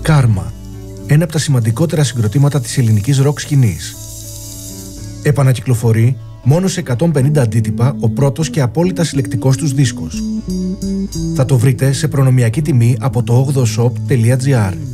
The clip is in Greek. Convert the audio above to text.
Κάρμα, ένα από τα σημαντικότερα συγκροτήματα της ελληνικής ροκ σκηνής. Επανακυκλοφορεί μόνο σε 150 αντίτυπα ο πρώτος και απόλυτα συλλεκτικός τους δίσκος. Θα το βρείτε σε προνομιακή τιμή από το 8shop.gr.